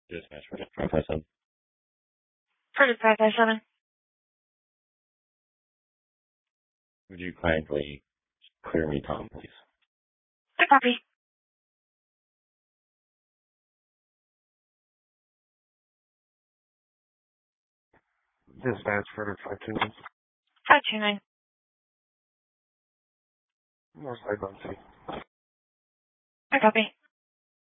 Dispatch for 557. For 557. Would you kindly clear me, Tom, please? I copy. Dispatch for 529. 529. North side on C. I copy.